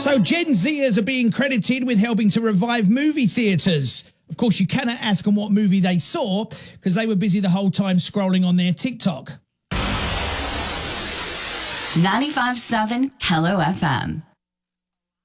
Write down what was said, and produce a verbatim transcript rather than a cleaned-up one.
So Gen Zers are being credited with helping to revive movie theatres. Of course, you cannot ask them what movie they saw because they were busy the whole time scrolling on their TikTok. ninety-five point seven Hello F M.